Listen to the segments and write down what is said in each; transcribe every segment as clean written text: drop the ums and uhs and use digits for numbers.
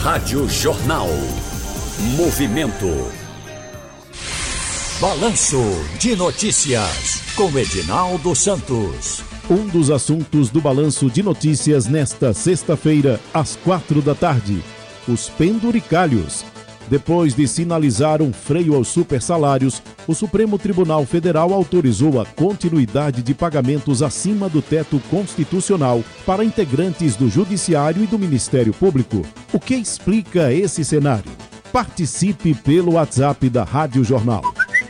Rádio Jornal. Movimento. Balanço de Notícias, com Edinaldo Santos. Um dos assuntos do Balanço de Notícias nesta sexta-feira, às 16h, os penduricalhos. Depois de sinalizar um freio aos supersalários, o Supremo Tribunal Federal autorizou a continuidade de pagamentos acima do teto constitucional para integrantes do Judiciário e do Ministério Público. O que explica esse cenário? Participe pelo WhatsApp da Rádio Jornal.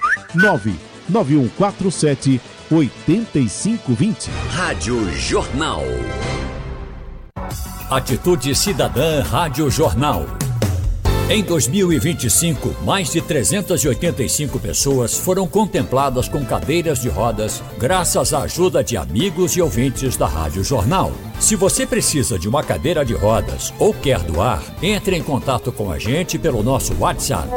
99147-8520. Rádio Jornal. Atitude Cidadã Rádio Jornal. Em 2025, mais de 385 pessoas foram contempladas com cadeiras de rodas graças à ajuda de amigos e ouvintes da Rádio Jornal. Se você precisa de uma cadeira de rodas ou quer doar, entre em contato com a gente pelo nosso WhatsApp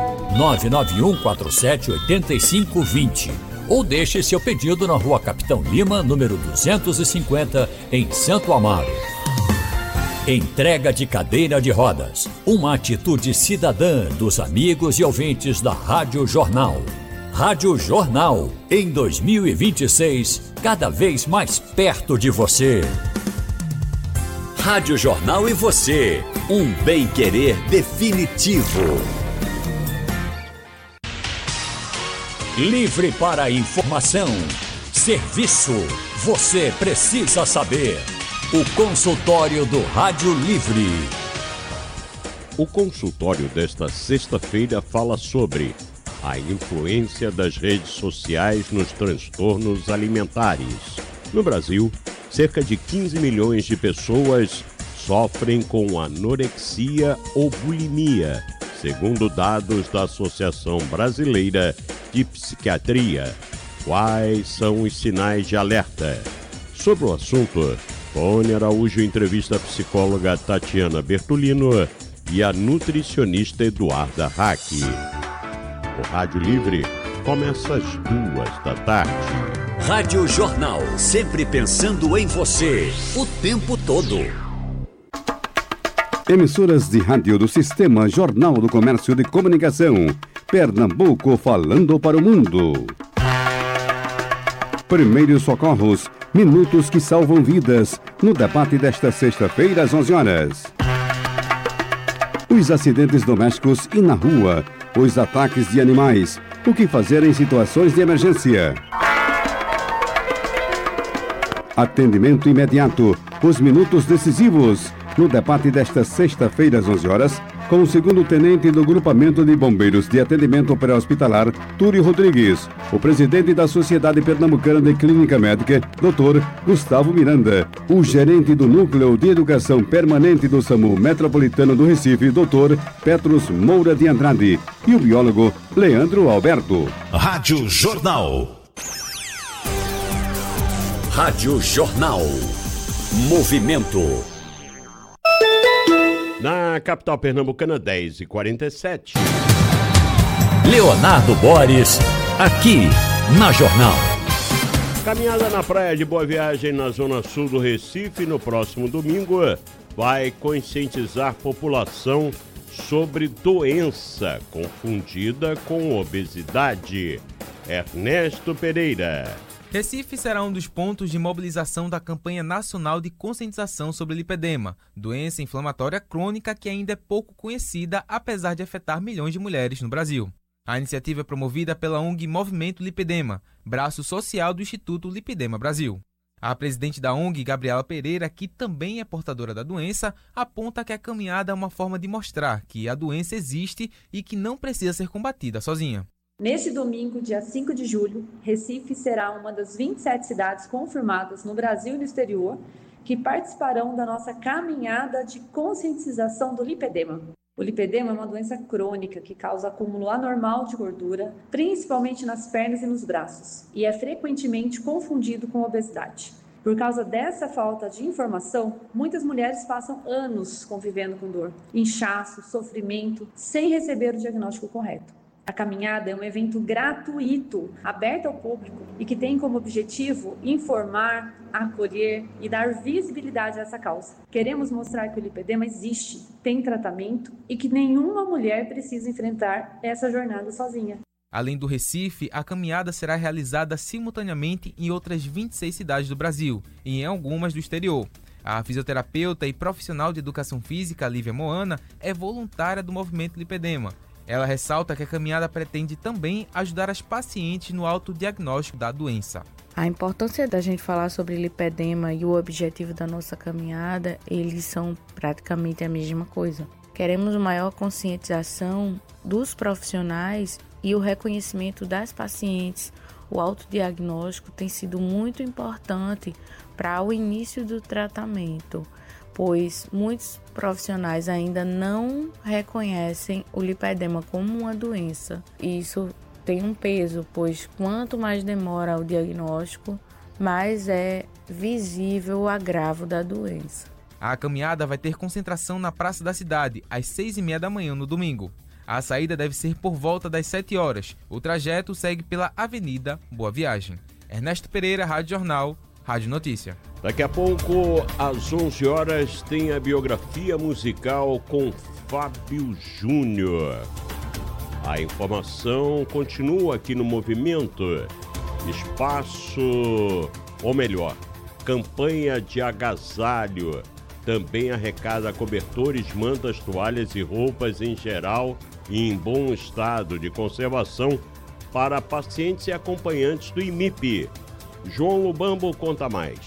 991478520 ou deixe seu pedido na Rua Capitão Lima, número 250, em Santo Amaro. Entrega de cadeira de rodas, uma atitude cidadã dos amigos e ouvintes da Rádio Jornal. Rádio Jornal, em 2026, cada vez mais perto de você. Rádio Jornal e você, um bem-querer definitivo. Livre para informação, serviço, você precisa saber. O consultório do Rádio Livre. O consultório desta sexta-feira fala sobre a influência das redes sociais nos transtornos alimentares. No Brasil, cerca de 15 milhões de pessoas sofrem com anorexia ou bulimia, segundo dados da Associação Brasileira de Psiquiatria. Quais são os sinais de alerta? Sobre o assunto, Tony Araújo entrevista a psicóloga Tatiana Bertolino e a nutricionista Eduarda Hack. O Rádio Livre começa às 14h. Rádio Jornal, sempre pensando em você, o tempo todo. Emissoras de rádio do Sistema Jornal do Comércio de Comunicação. Pernambuco falando para o mundo. Primeiros socorros. Minutos que salvam vidas, no debate desta sexta-feira às 11h. Os acidentes domésticos e na rua, os ataques de animais, o que fazer em situações de emergência. Atendimento imediato, os minutos decisivos, no debate desta sexta-feira às 11h, com o segundo-tenente do Grupamento de Bombeiros de Atendimento Pré-Hospitalar, Túlio Rodrigues, o presidente da Sociedade Pernambucana de Clínica Médica, Dr. Gustavo Miranda, o gerente do Núcleo de Educação Permanente do SAMU Metropolitano do Recife, Dr. Petros Moura de Andrade, e o biólogo Leandro Alberto. Rádio Jornal. Rádio Jornal. Movimento. Na capital pernambucana, 10h47. Leonardo Boris, aqui na Jornal. Caminhada na praia de Boa Viagem, na zona sul do Recife, no próximo domingo, vai conscientizar a população sobre doença confundida com obesidade. Ernesto Pereira. Recife será um dos pontos de mobilização da campanha nacional de conscientização sobre lipedema, doença inflamatória crônica que ainda é pouco conhecida, apesar de afetar milhões de mulheres no Brasil. A iniciativa é promovida pela ONG Movimento Lipedema, braço social do Instituto Lipedema Brasil. A presidente da ONG, Gabriela Pereira, que também é portadora da doença, aponta que a caminhada é uma forma de mostrar que a doença existe e que não precisa ser combatida sozinha. Neste domingo, dia 5 de julho, Recife será uma das 27 cidades confirmadas no Brasil e no exterior que participarão da nossa caminhada de conscientização do lipedema. O lipedema é uma doença crônica que causa acúmulo anormal de gordura, principalmente nas pernas e nos braços, e é frequentemente confundido com obesidade. Por causa dessa falta de informação, muitas mulheres passam anos convivendo com dor, inchaço, sofrimento, sem receber o diagnóstico correto. A caminhada é um evento gratuito, aberto ao público e que tem como objetivo informar, acolher e dar visibilidade a essa causa. Queremos mostrar que o lipedema existe, tem tratamento e que nenhuma mulher precisa enfrentar essa jornada sozinha. Além do Recife, a caminhada será realizada simultaneamente em outras 26 cidades do Brasil e em algumas do exterior. A fisioterapeuta e profissional de educação física, Lívia Moana, é voluntária do movimento Lipedema. Ela ressalta que a caminhada pretende também ajudar as pacientes no autodiagnóstico da doença. A importância da gente falar sobre lipedema e o objetivo da nossa caminhada, eles são praticamente a mesma coisa. Queremos maior conscientização dos profissionais e o reconhecimento das pacientes. O autodiagnóstico tem sido muito importante para o início do tratamento, pois muitos profissionais ainda não reconhecem o lipedema como uma doença. Isso tem um peso, pois quanto mais demora o diagnóstico, mais é visível o agravo da doença. A caminhada vai ter concentração na Praça da Cidade, às 6h30 da manhã no domingo. A saída deve ser por volta das 7 horas. O trajeto segue pela Avenida Boa Viagem. Ernesto Pereira, Rádio Jornal, Rádio Notícia. Daqui a pouco, às 11 horas, tem a biografia musical com Fábio Júnior. A informação continua aqui no Movimento. Espaço, ou melhor, campanha de agasalho. Também arrecada cobertores, mantas, toalhas e roupas em geral e em bom estado de conservação para pacientes e acompanhantes do IMIP. João Lubambo conta mais.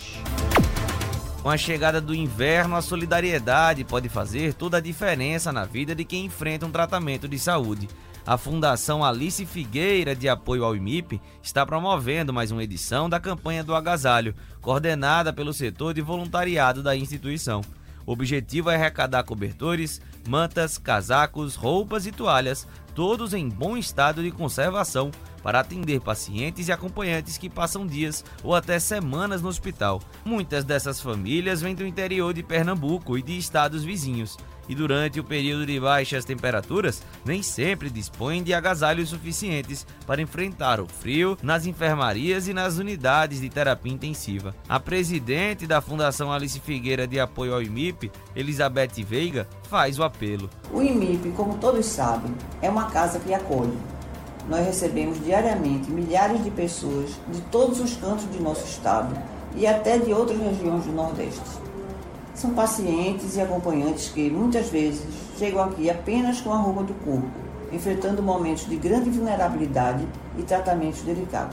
Com a chegada do inverno, a solidariedade pode fazer toda a diferença na vida de quem enfrenta um tratamento de saúde. A Fundação Alice Figueira, de apoio ao IMIP, está promovendo mais uma edição da campanha do agasalho, coordenada pelo setor de voluntariado da instituição. O objetivo é arrecadar cobertores, mantas, casacos, roupas e toalhas, todos em bom estado de conservação, para atender pacientes e acompanhantes que passam dias ou até semanas no hospital. Muitas dessas famílias vêm do interior de Pernambuco e de estados vizinhos, e durante o período de baixas temperaturas, nem sempre dispõem de agasalhos suficientes para enfrentar o frio nas enfermarias e nas unidades de terapia intensiva. A presidente da Fundação Alice Figueira de apoio ao IMIP, Elizabeth Veiga, faz o apelo. O IMIP, como todos sabem, é uma casa que acolhe. Nós recebemos diariamente milhares de pessoas de todos os cantos de nosso estado e até de outras regiões do Nordeste. São pacientes e acompanhantes que, muitas vezes, chegam aqui apenas com a roupa do corpo, enfrentando momentos de grande vulnerabilidade e tratamentos delicados.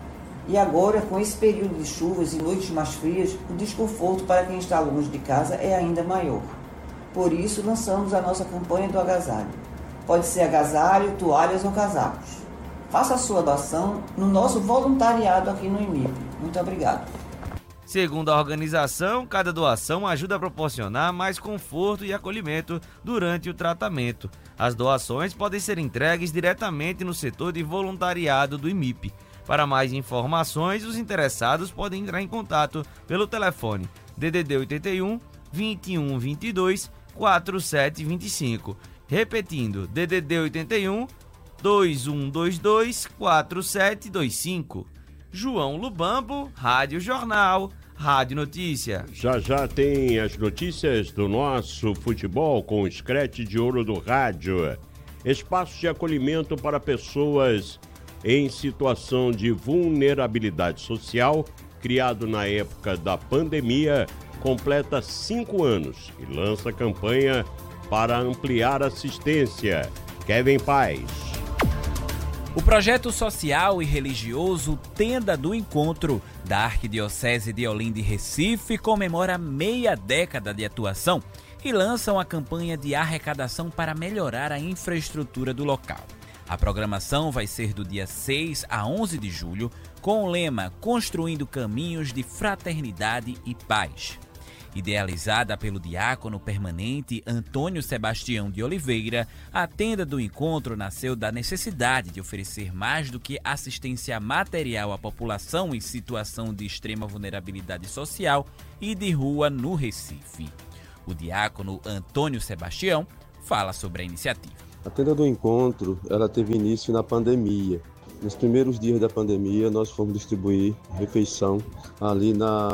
E agora, com esse período de chuvas e noites mais frias, o desconforto para quem está longe de casa é ainda maior. Por isso, lançamos a nossa campanha do agasalho. Pode ser agasalho, toalhas ou casacos. Faça a sua doação no nosso voluntariado aqui no IMIP. Muito obrigado. Segundo a organização, cada doação ajuda a proporcionar mais conforto e acolhimento durante o tratamento. As doações podem ser entregues diretamente no setor de voluntariado do IMIP. Para mais informações, os interessados podem entrar em contato pelo telefone DDD 81 21 22 4725. Repetindo, DDD 81 2122 4725. João Lubambo, Rádio Jornal, Rádio Notícia. Já tem as notícias do nosso futebol com o Scratch de Ouro do Rádio. Espaço de acolhimento para pessoas em situação de vulnerabilidade social, criado na época da pandemia, completa 5 anos e lança campanha para ampliar assistência. Kevin Paz. O projeto social e religioso Tenda do Encontro da Arquidiocese de Olinda e Recife comemora meia década de atuação e lança uma campanha de arrecadação para melhorar a infraestrutura do local. A programação vai ser do dia 6 a 11 de julho, com o lema Construindo Caminhos de Fraternidade e Paz. Idealizada pelo diácono permanente Antônio Sebastião de Oliveira, a Tenda do Encontro nasceu da necessidade de oferecer mais do que assistência material à população em situação de extrema vulnerabilidade social e de rua no Recife. O diácono Antônio Sebastião fala sobre a iniciativa. A tenda do encontro, ela teve início na pandemia. Nos primeiros dias da pandemia, nós fomos distribuir refeição ali na